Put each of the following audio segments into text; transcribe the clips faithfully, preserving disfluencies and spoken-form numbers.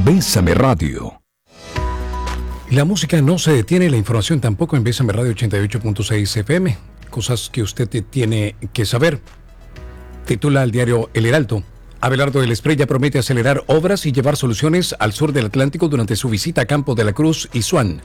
Bésame Radio. La música no se detiene, la información tampoco en Bésame Radio ochenta y ocho punto seis F M. Cosas que usted tiene que saber. Titula el diario El Heraldo. Abelardo del Espriella promete acelerar obras y llevar soluciones al sur del Atlántico durante su visita a Campo de la Cruz y Suán.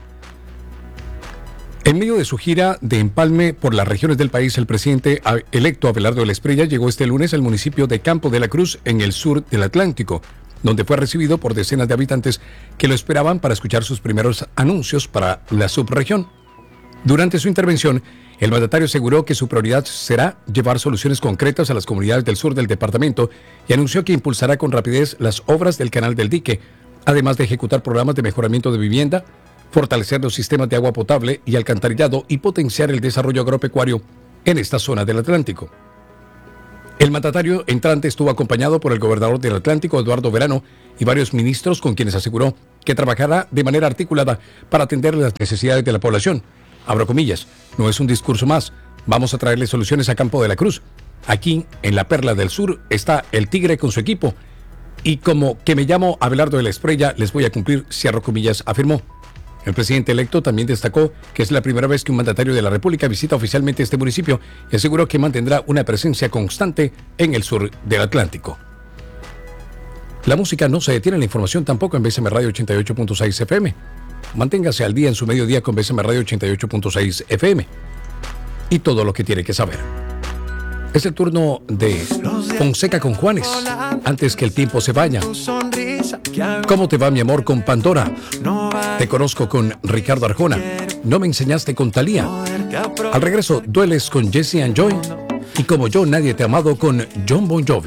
En medio de su gira de empalme por las regiones del país, el presidente electo Abelardo del Espriella llegó este lunes al municipio de Campo de la Cruz, en el sur del Atlántico, donde fue recibido por decenas de habitantes que lo esperaban para escuchar sus primeros anuncios para la subregión. Durante su intervención, el mandatario aseguró que su prioridad será llevar soluciones concretas a las comunidades del sur del departamento y anunció que impulsará con rapidez las obras del Canal del Dique, además de ejecutar programas de mejoramiento de vivienda, fortalecer los sistemas de agua potable y alcantarillado y potenciar el desarrollo agropecuario en esta zona del Atlántico. El mandatario entrante estuvo acompañado por el gobernador del Atlántico, Eduardo Verano, y varios ministros con quienes aseguró que trabajará de manera articulada para atender las necesidades de la población. Abro comillas, no es un discurso más, vamos a traerle soluciones a Campo de la Cruz. Aquí, en la Perla del Sur, está el Tigre con su equipo. Y como que me llamo Abelardo del Espriella, les voy a cumplir, cierro comillas, afirmó. El presidente electo también destacó que es la primera vez que un mandatario de la República visita oficialmente este municipio y aseguró que mantendrá una presencia constante en el sur del Atlántico. La música no se detiene, la información tampoco en Bésame Radio ochenta y ocho punto seis F M. Manténgase al día en su mediodía con Bésame Radio ochenta y ocho punto seis F M. Y todo lo que tiene que saber. Es el turno de Fonseca con Juanes, antes que el tiempo se vaya. ¿Cómo te va, mi amor, con Pandora? Te conozco con Ricardo Arjona. No me enseñaste con Thalía. Al regreso, Dueles con Jesse and Joy. Y Como yo, nadie te ha amado con Jon Bon Jovi.